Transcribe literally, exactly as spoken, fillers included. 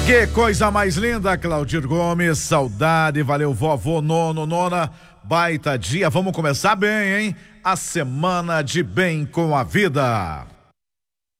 Que coisa mais linda, Claudir Gomes, saudade, valeu vovô, nono, nona, baita dia, vamos começar bem, hein? A semana de bem com a vida.